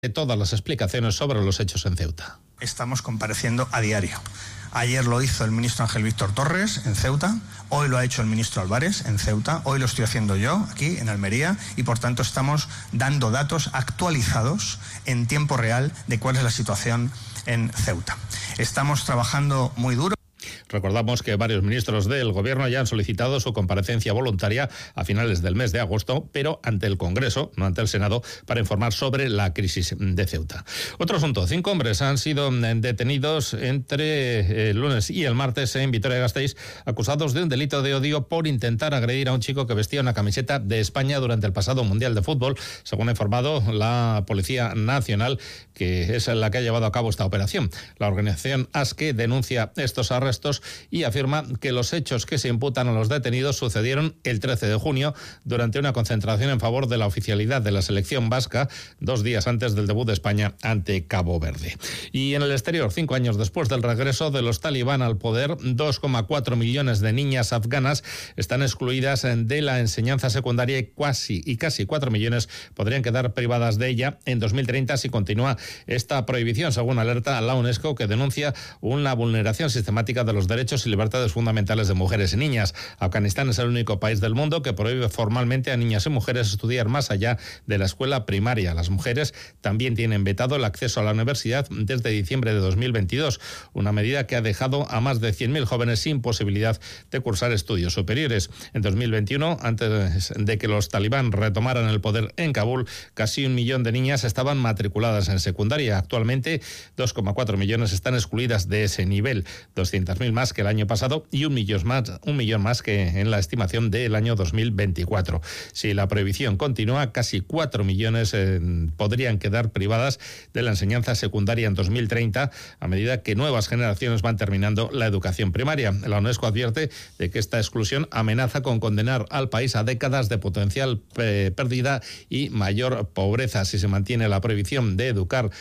todas las explicaciones sobre los hechos en Ceuta. Estamos compareciendo a diario. Ayer lo hizo el ministro Ángel Víctor Torres en Ceuta, hoy lo ha hecho el ministro Álvarez en Ceuta, hoy lo estoy haciendo yo aquí en Almería y por tanto estamos dando datos actualizados en tiempo real de cuál es la situación en Ceuta. Estamos trabajando muy duro. Recordamos que varios ministros del Gobierno ya han solicitado su comparecencia voluntaria a finales del mes de agosto, pero ante el Congreso, no ante el Senado, para informar sobre la crisis de Ceuta. Otro asunto, 5 hombres han sido detenidos entre el lunes y el martes en Vitoria-Gasteiz, acusados de un delito de odio por intentar agredir a un chico que vestía una camiseta de España durante el pasado Mundial de Fútbol, según ha informado la Policía Nacional, que es la que ha llevado a cabo esta operación. La organización ASKE denuncia estos arrestos y afirma que los hechos que se imputan a los detenidos sucedieron el 13 de junio durante una concentración en favor de la oficialidad de la selección vasca 2 días antes del debut de España ante Cabo Verde. Y en el exterior, 5 años después del regreso de los talibán al poder, 2,4 millones de niñas afganas están excluidas de la enseñanza secundaria y casi 4 millones podrían quedar privadas de ella en 2030 si continúa esta prohibición, según alerta a la UNESCO, que denuncia una vulneración sistemática de los derechos y libertades fundamentales de mujeres y niñas. Afganistán es el único país del mundo que prohíbe formalmente a niñas y mujeres estudiar más allá de la escuela primaria. Las mujeres también tienen vetado el acceso a la universidad desde diciembre de 2022, una medida que ha dejado a más de 100.000 jóvenes sin posibilidad de cursar estudios superiores. En 2021, antes de que los talibán retomaran el poder en Kabul, casi 1 millón de niñas estaban matriculadas en secundaria. Actualmente, 2,4 millones están excluidas de ese nivel, 200.000 más que el año pasado y 1 millón más que en la estimación del año 2024. Si la prohibición continúa, casi 4 millones podrían quedar privadas de la enseñanza secundaria en 2030, a medida que nuevas generaciones van terminando la educación primaria. La UNESCO advierte de que esta exclusión amenaza con condenar al país a décadas de potencial pérdida y mayor pobreza. Si se mantiene la prohibición de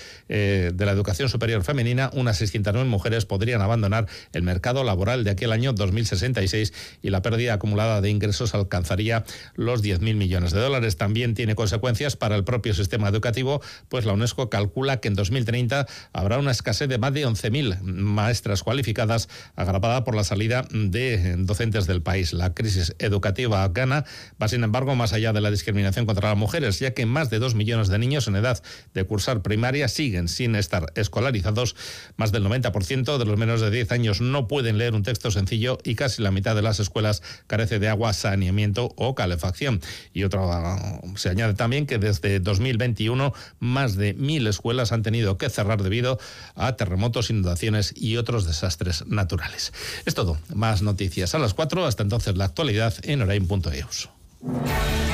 la educación superior femenina, unas 600.000 mujeres podrían abandonar el mercado laboral de aquel año 2066 y la pérdida acumulada de ingresos alcanzaría los 10.000 millones de dólares. También tiene consecuencias para el propio sistema educativo, pues la UNESCO calcula que en 2030 habrá una escasez de más de 11.000 maestras cualificadas, agravada por la salida de docentes del país. La crisis educativa afgana va, sin embargo, más allá de la discriminación contra las mujeres, ya que más de 2 millones de niños en edad de cursar primaria siguen sin estar escolarizados. Más del 90% de los menores de 10 años no pueden leer un texto sencillo y casi la mitad de las escuelas carece de agua, saneamiento o calefacción. Y se añade también que desde 2021 más de 1.000 escuelas han tenido que cerrar debido a terremotos, inundaciones y otros desastres naturales. Es todo. Más noticias a las 4. Hasta entonces la actualidad en Orain.eus.